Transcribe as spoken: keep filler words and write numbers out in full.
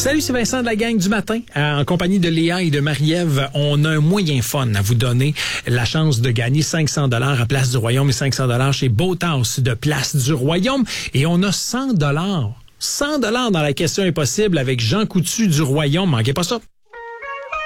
Salut, c'est Vincent de la gang du matin. En compagnie de Léa et de Marie-Ève, on a un moyen fun à vous donner la chance de gagner cinq cents dollars à Place du Royaume et cinq cents dollars chez Boathouse de Place du Royaume. Et on a cent dollars. cent dollars dans la question impossible avec Jean Coutu du Royaume. Manquez pas ça.